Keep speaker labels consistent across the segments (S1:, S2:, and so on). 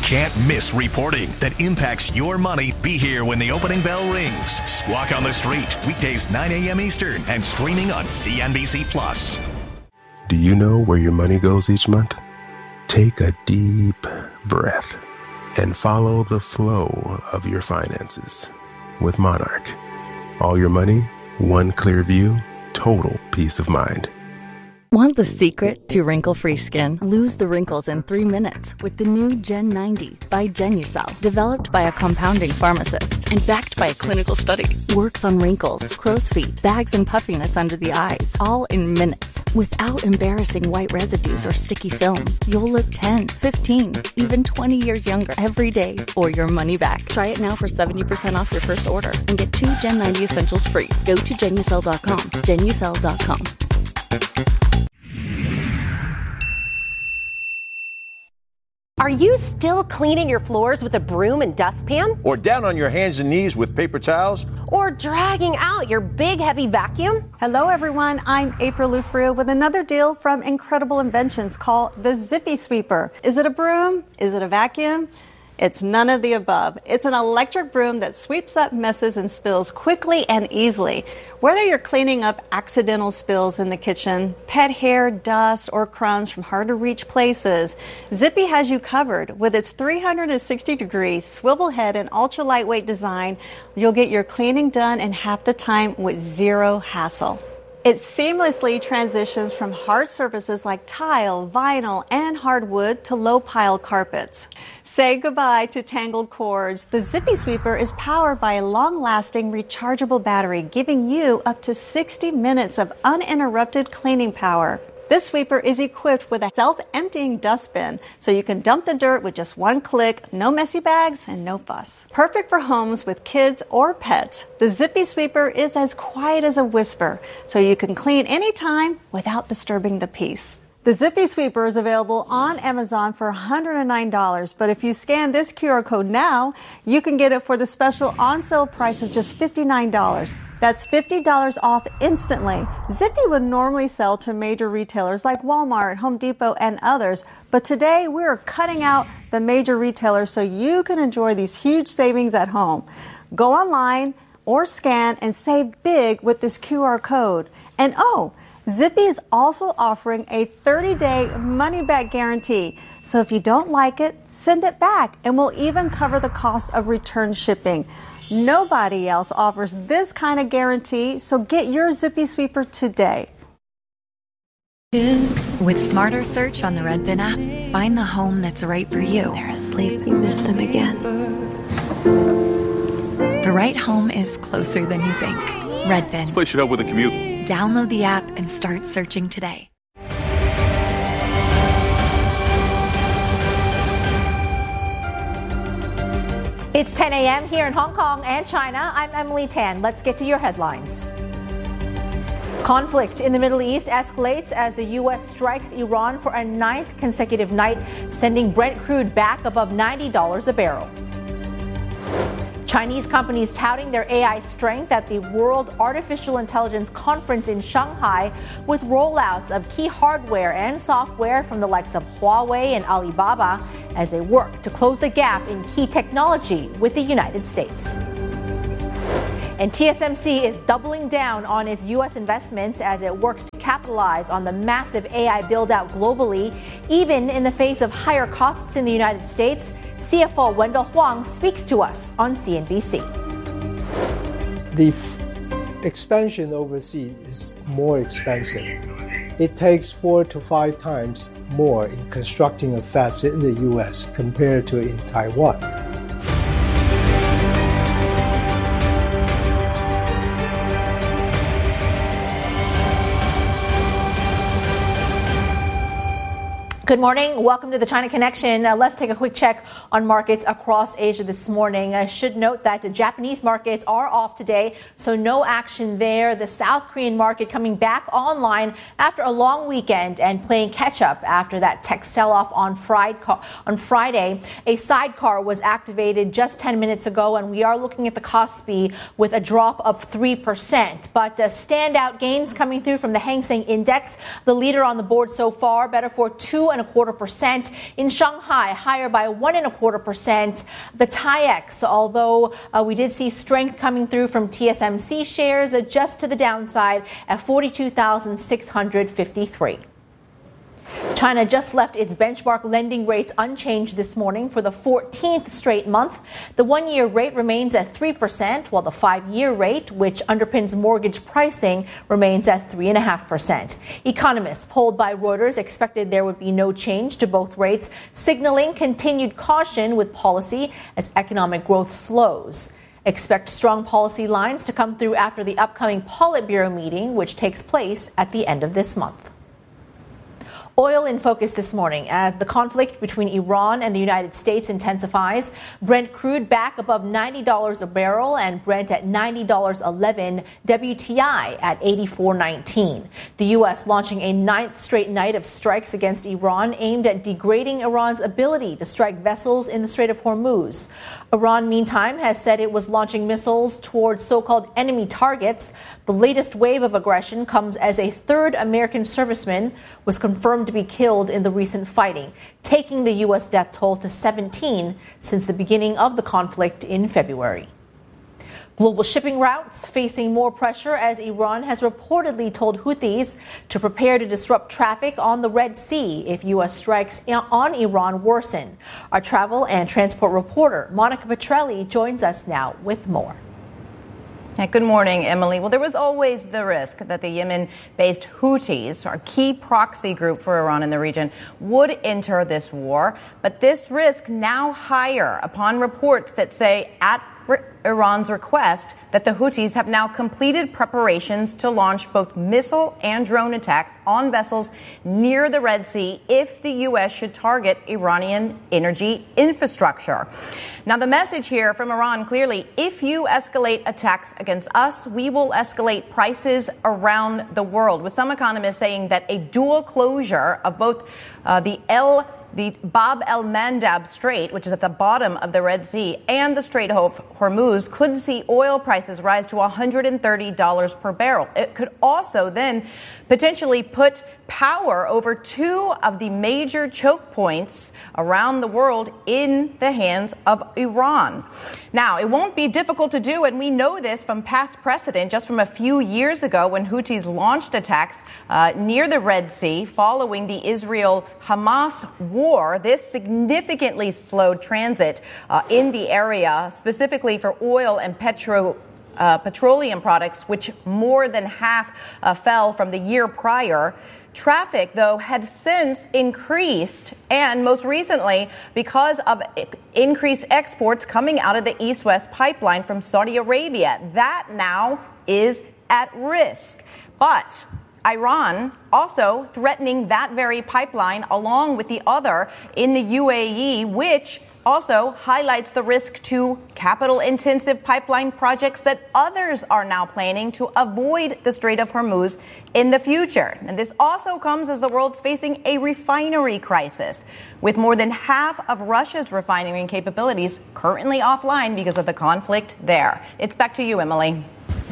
S1: can't miss reporting that impacts your money. Be here when the opening bell rings. Squawk on the Street, weekdays 9 a.m. Eastern and streaming on CNBC Plus.
S2: Do you know where your money goes each month? Take a deep breath and follow the flow of your finances with Monarch. All your money, one clear view, total peace of mind.
S3: Want the secret to wrinkle-free skin? Lose the wrinkles in 3 minutes with the new Gen 90 by Genucel. Developed by a compounding pharmacist and backed by a clinical study. Works on wrinkles, crow's feet, bags and puffiness under the eyes, all in minutes. Without embarrassing white residues or sticky films. You'll look 10, 15, even 20 years younger every day or your money back. Try it now for 70% off your first order and get 2 Gen 90 essentials free. Go to Genucel.com. Genucel.com.
S4: Are you still cleaning your floors with a broom and dustpan?
S5: Or down on your hands and knees with paper towels?
S4: Or dragging out your big, heavy vacuum?
S6: Hello, everyone. I'm April Lufrio with another deal from Incredible Inventions called the Zippy Sweeper. Is it a broom? Is it a vacuum? It's none of the above. It's an electric broom that sweeps up messes and spills quickly and easily. Whether you're cleaning up accidental spills in the kitchen, pet hair, dust, or crumbs from hard-to-reach places, Zippy has you covered. With its 360-degree swivel head and ultra-lightweight design, you'll get your cleaning done in half the time with zero hassle. It seamlessly transitions from hard surfaces like tile, vinyl, and hardwood to low-pile carpets. Say goodbye to tangled cords. The Zippy Sweeper is powered by a long-lasting rechargeable battery, giving you up to 60 minutes of uninterrupted cleaning power. This sweeper is equipped with a self-emptying dustbin, so you can dump the dirt with just one click, no messy bags, and no fuss. Perfect for homes with kids or pets, the Zippy Sweeper is as quiet as a whisper, so you can clean anytime without disturbing the peace. The Zippy Sweeper is available on Amazon for $109, but if you scan this QR code now, you can get it for the special on-sale price of just $59. That's $50 off instantly. Zippy would normally sell to major retailers like Walmart, Home Depot, and others, but today we're cutting out the major retailers so you can enjoy these huge savings at home. Go online or scan and save big with this QR code. And Zippy is also offering a 30-day money-back guarantee. So if you don't like it, send it back, and we'll even cover the cost of return shipping. Nobody else offers this kind of guarantee, so get your Zippy Sweeper today.
S7: With Smarter Search on the Redfin app, find the home that's right for you.
S8: They're asleep. You miss them again.
S7: The right home is closer than you think. Redfin.
S9: Push it up with a commute.
S7: Download the app and start searching today.
S4: It's 10 a.m. here in Hong Kong and China. I'm Emily Tan. Let's get to your headlines. Conflict in the Middle East escalates as the U.S. strikes Iran for a 9th consecutive night, sending Brent crude back above $90 a barrel. Chinese companies touting their AI strength at the World Artificial Intelligence Conference in Shanghai with rollouts of key hardware and software from the likes of Huawei and Alibaba as they work to close the gap in key technology with the United States. And TSMC is doubling down on its U.S. investments as it works to capitalize on the massive AI build-out globally, even in the face of higher costs in the United States. CFO Wendell Huang speaks to us on CNBC.
S10: The expansion overseas is more expensive. It takes 4 to 5 times more in constructing a fab in the U.S. compared to in Taiwan.
S4: Good morning. Welcome to the China Connection. Let's take a quick check on markets across Asia this morning. I should note that the Japanese markets are off today, so no action there. The South Korean market coming back online after a long weekend and playing catch-up after that tech sell-off on Friday. A sidecar was activated just 10 minutes ago, and we are looking at the Kospi with a drop of 3%. But standout gains coming through from the Hang Seng Index, the leader on the board so far, better for 2.5 2.25%. In Shanghai, higher by 1.25%. The TAIEX, although we did see strength coming through from TSMC shares, just to the downside at 42,653. China just left its benchmark lending rates unchanged this morning for the 14th straight month. The one-year rate remains at 3%, while the five-year rate, which underpins mortgage pricing, remains at 3.5%. Economists polled by Reuters expected there would be no change to both rates, signaling continued caution with policy as economic growth slows. Expect strong policy lines to come through after the upcoming Politburo meeting, which takes place at the end of this month. Oil in focus this morning as the conflict between Iran and the United States intensifies. Brent crude back above $90 a barrel and Brent at $90.11, WTI at $84.19. The U.S. launching a ninth straight night of strikes against Iran aimed at degrading Iran's ability to strike vessels in the Strait of Hormuz. Iran, meantime, has said it was launching missiles towards so-called enemy targets. The latest wave of aggression comes as a third American serviceman was confirmed to be killed in the recent fighting, taking the U.S. death toll to 17 since the beginning of the conflict in February. Global shipping routes facing more pressure as Iran has reportedly told Houthis to prepare to disrupt traffic on the Red Sea if U.S. strikes on Iran worsen. Our travel and transport reporter, Monica Petrelli, joins us now with more.
S9: Good morning, Emily. Well, there was always the risk that the Yemen-based Houthis, our key proxy group for Iran in the region, would enter this war. But this risk now higher upon reports that say at Iran's request that the Houthis have now completed preparations to launch both missile and drone attacks on vessels near the Red Sea if the U.S. should target Iranian energy infrastructure. Now, the message here from Iran clearly, if you escalate attacks against us, we will escalate prices around the world, with some economists saying that a dual closure of both the Bab el-Mandab Strait, which is at the bottom of the Red Sea, and the Strait of Hormuz could see oil prices rise to $130 per barrel. It could also then potentially put power over two of the major choke points around the world in the hands of Iran. Now, it won't be difficult to do, and we know this from past precedent, just from a few years ago when Houthis launched attacks near the Red Sea following the Israel-Hamas war. This significantly slowed transit in the area, specifically for oil and petroleum products, which more than half fell from the year prior. Traffic, though, had since increased, and most recently, because of increased exports coming out of the East-West pipeline from Saudi Arabia. That now is at risk. But Iran also threatening that very pipeline along with the other in the UAE, which also highlights the risk to capital-intensive pipeline projects that others are now planning to avoid the Strait of Hormuz in the future. And this also comes as the world's facing a refinery crisis, with more than half of Russia's refining capabilities currently offline because of the conflict there. It's back to you, Emily.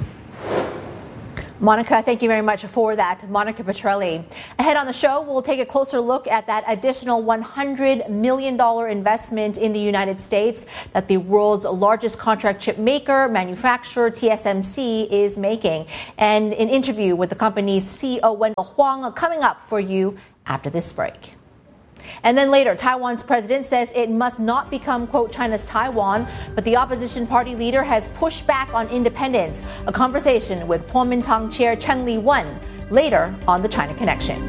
S4: Monica, thank you very much for that. Monica Petrelli. Ahead on the show, we'll take a closer look at that additional $100 million investment in the United States that the world's largest contract chip maker, manufacturer, TSMC, is making. And an interview with the company's CEO, Wendell Huang, coming up for you after this break. And then later, Taiwan's president says it must not become, quote, China's Taiwan, but the opposition party leader has pushed back on independence. A conversation with Kuomintang chair Chen Li-wen later on the China Connection.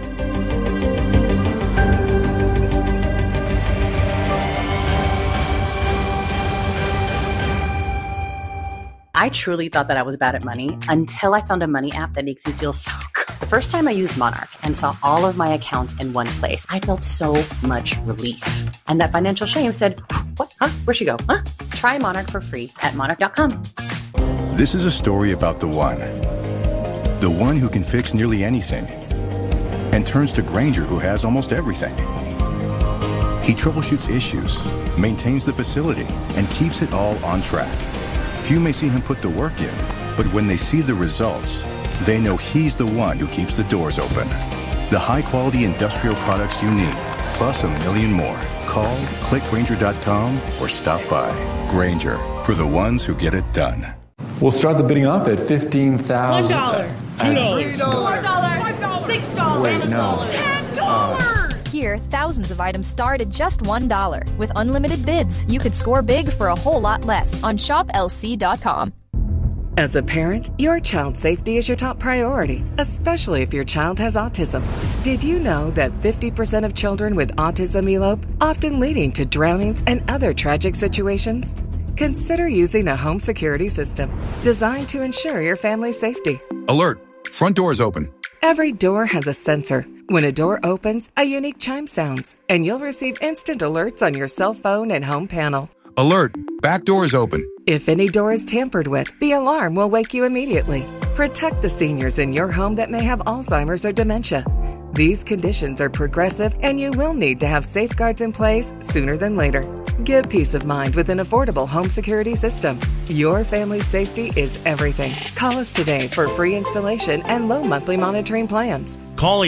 S11: I truly thought that I was bad at money until I found a money app that makes me feel so good. The first time I used Monarch and saw all of my accounts in one place, I felt so much relief. And that financial shame said, what? Huh? Where'd she go? Huh? Try Monarch for free at monarch.com.
S12: This is a story about the one who can fix nearly anything and turns to Granger, who has almost everything. He troubleshoots issues, maintains the facility, and keeps it all on track. Few may see him put the work in, but when they see the results, they know he's the one who keeps the doors open. The high-quality industrial products you need plus $1 million more. Call, click Grainger.com, or stop by. Grainger, for the ones who get it done.
S13: We'll start the bidding off at $15,000.
S14: $1, $2, $3, $4, $6.
S13: Wait, no.
S14: $10.
S15: Here, thousands of items start at just $1. With unlimited bids, you could score big for a whole lot less on shoplc.com.
S16: As a parent, your child's safety is your top priority, especially if your child has autism. Did you know that 50% of children with autism elope, often leading to drownings and other tragic situations? Consider using a home security system designed to ensure your family's safety.
S17: Alert! Front door is open.
S16: Every door has a sensor. When a door opens, a unique chime sounds, and you'll receive instant alerts on your cell phone and home panel.
S17: Alert! Back door is open.
S16: If any door is tampered with, the alarm will wake you immediately. Protect the seniors in your home that may have Alzheimer's or dementia. These conditions are progressive, and you will need to have safeguards in place sooner than later. Give peace of mind with an affordable home security system. Your family's safety is everything. Call us today for free installation and low monthly monitoring plans.
S18: Call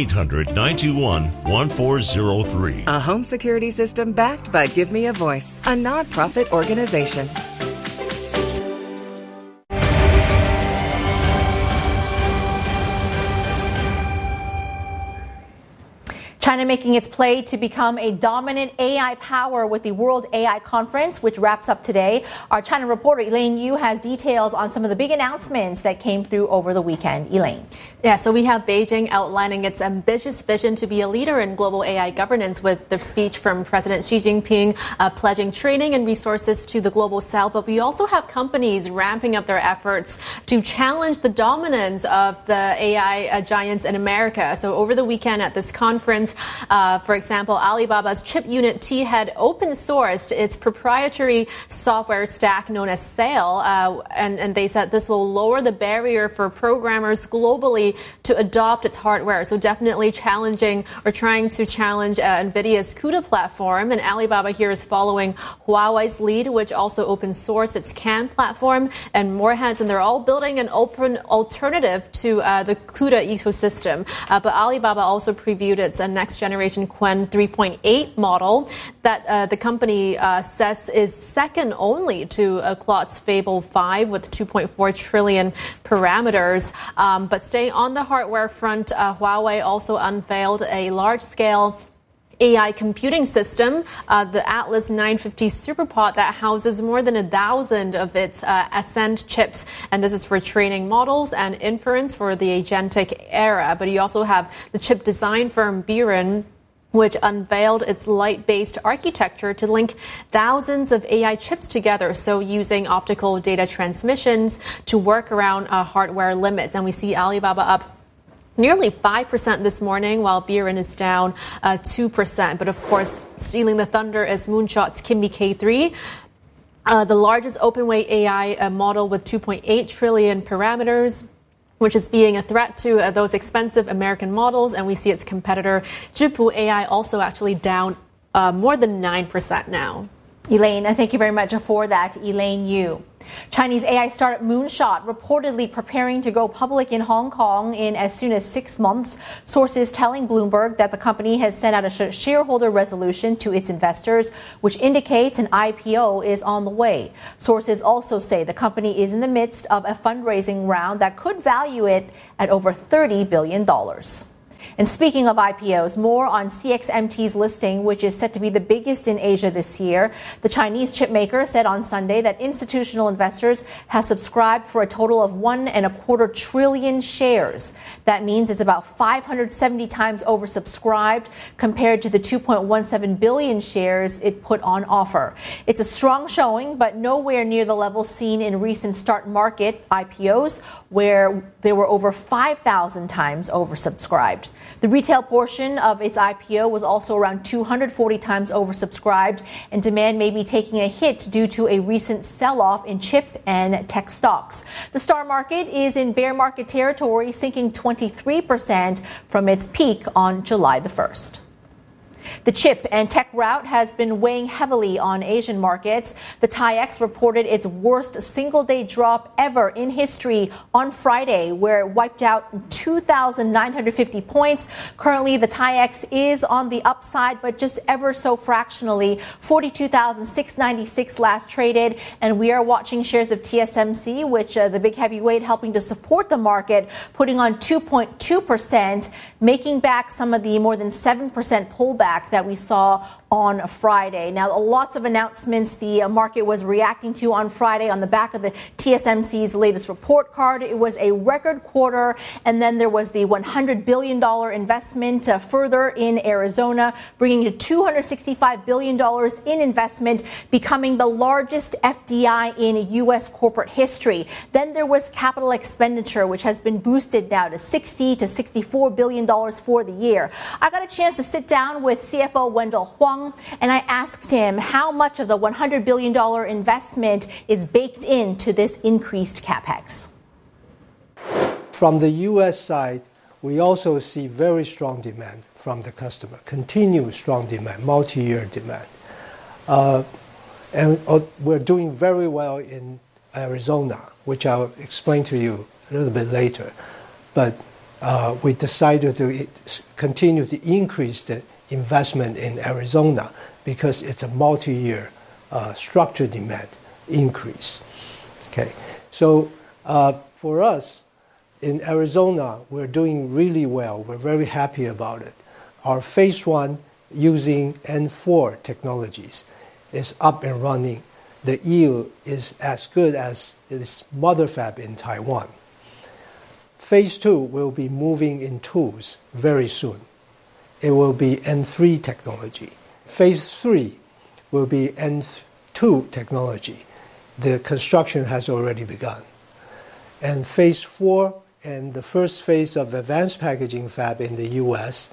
S18: 800-921-1403.
S16: A home security system backed by Give Me a Voice, a nonprofit organization.
S4: China making its play to become a dominant AI power with the World AI Conference, which wraps up today. Our China reporter Elaine Yu has details on some of the big announcements that came through over the weekend. Elaine.
S19: Yeah, so we have Beijing outlining its ambitious vision to be a leader in global AI governance with the speech from President Xi Jinping pledging training and resources to the global south. But we also have companies ramping up their efforts to challenge the dominance of the AI giants in America. So over the weekend at this conference, for example, Alibaba's chip unit T had open sourced its proprietary software stack known as SAIL, and they said this will lower the barrier for programmers globally to adopt its hardware. So definitely challenging or trying to challenge NVIDIA's CUDA platform. And Alibaba here is following Huawei's lead, which also open sourced its CAN platform and more heads. And they're all building an open alternative to the CUDA ecosystem. But Alibaba also previewed its next generation Qwen 3.8 model that the company says is second only to Claude's Fable 5 with 2.4 trillion parameters. But staying on the hardware front, Huawei also unveiled a large-scale AI computing system, the Atlas 950 SuperPod, that houses more than 1,000 of its Ascend chips. And this is for training models and inference for the agentic era. But you also have the chip design firm Biren, which unveiled its light-based architecture to link thousands of AI chips together, so using optical data transmissions to work around hardware limits. And we see Alibaba up nearly 5% this morning, while Biren is down 2%. But of course, stealing the thunder is Moonshot's Kimi K3, the largest open-weight AI model with 2.8 trillion parameters, which is being a threat to those expensive American models. And we see its competitor, Zhipu AI, also actually down more than 9% now.
S4: Elaine, thank you very much for that, Elaine Yu. Chinese AI startup Moonshot reportedly preparing to go public in Hong Kong in as soon as 6 months. Sources telling Bloomberg that the company has sent out a shareholder resolution to its investors, which indicates an IPO is on the way. Sources also say the company is in the midst of a fundraising round that could value it at over $30 billion. And speaking of IPOs, more on CXMT's listing, which is set to be the biggest in Asia this year. The Chinese chipmaker said on Sunday that institutional investors have subscribed for a total of 1.25 trillion shares. That means it's about 570 times oversubscribed compared to the 2.17 billion shares it put on offer. It's a strong showing, but nowhere near the level seen in recent Start Market IPOs, where they were over 5,000 times oversubscribed. The retail portion of its IPO was also around 240 times oversubscribed, and demand may be taking a hit due to a recent sell-off in chip and tech stocks. The Star Market is in bear market territory, sinking 23% from its peak on July the 1st. The chip and tech rout has been weighing heavily on Asian markets. The TAIEX reported its worst single-day drop ever in history on Friday, where it wiped out 2,950 points. Currently, the TAIEX is on the upside, but just ever so fractionally. 42,696 last traded, and we are watching shares of TSMC, which the big heavyweight helping to support the market, putting on 2.2%, making back some of the more than 7% pullback that we saw on Friday. Now, lots of announcements the market was reacting to on Friday on the back of the TSMC's latest report card. It was a record quarter, and then there was the $100 billion investment further in Arizona, bringing to $265 billion in investment, becoming the largest FDI in U.S. corporate history. Then there was capital expenditure, which has been boosted now to $60 to $64 billion for the year. I got a chance to sit down with CFO Wendell Huang, and I asked him how much of the $100 billion investment is baked into this increased capex.
S10: From the U.S. side, we also see very strong demand from the customer, continued strong demand, multi-year demand. And we're doing very well in Arizona, which I'll explain to you a little bit later. But we decided to continue to increase the investment in Arizona because it's a multi-year structured demand increase. Okay, so for us in Arizona, we're doing really well. We're very happy about it. Our phase 1 using N4 technologies is up and running. The yield is as good as its mother fab in Taiwan. Phase 2 will be moving in tools very soon. It will be N3 technology. Phase 3 will be N2 technology. The construction has already begun. And phase 4 and the first phase of the advanced packaging fab in the U.S.,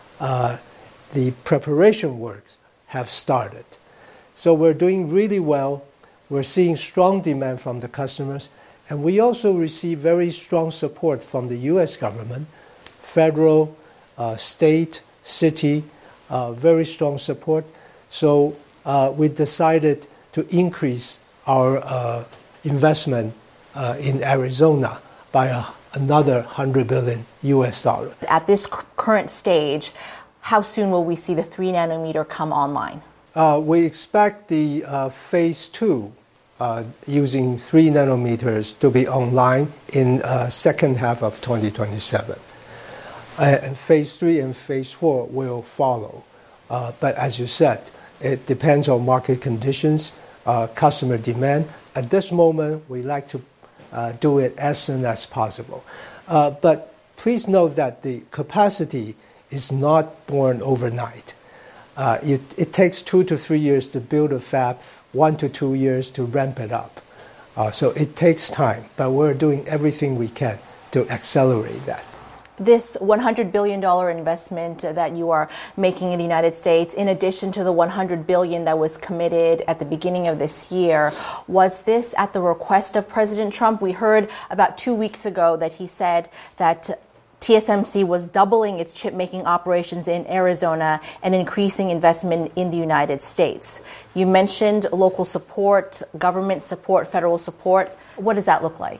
S10: the preparation works have started. So we're doing really well. We're seeing strong demand from the customers. And we also receive very strong support from the U.S. government, federal, state, city, very strong support. So we decided to increase our investment in Arizona by another $100 billion US.
S4: At this current stage, how soon will we see the 3 nanometer come online?
S10: We expect the phase 2 using 3 nanometers to be online in second half of 2027. And phase 3 and phase 4 will follow. But as you said, it depends on market conditions, customer demand. At this moment, we like to do it as soon as possible. But please note that the capacity is not born overnight. It takes 2 to 3 years to build a fab, 1 to 2 years to ramp it up. So it takes time, but we're doing everything we can to accelerate that.
S4: This $100 billion investment that you are making in the United States, in addition to the $100 billion that was committed at the beginning of this year, was this at the request of President Trump? We heard about 2 weeks ago that he said that TSMC was doubling its chip-making operations in Arizona and increasing investment in the United States. You mentioned local support, government support, federal support. What does that look like?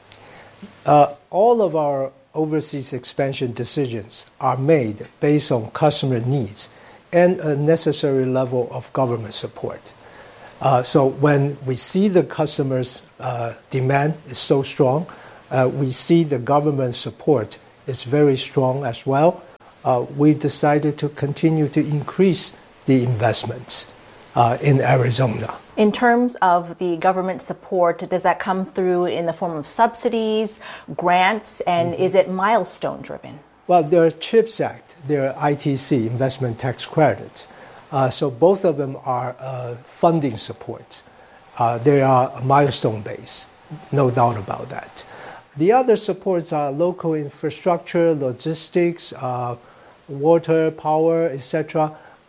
S10: All of our overseas expansion decisions are made based on customer needs and a necessary level of government support. So when we see the customers' demand is so strong, we see the government support is very strong as well. We decided to continue to increase the investments in Arizona.
S4: In terms of the government support, does that come through in the form of subsidies, grants, and is it milestone driven?
S10: Well, there are CHIPS Act, there are ITC, investment tax credits. So both of them are funding support. They are milestone based, no doubt about that. The other supports are local infrastructure, logistics, water, power, etc.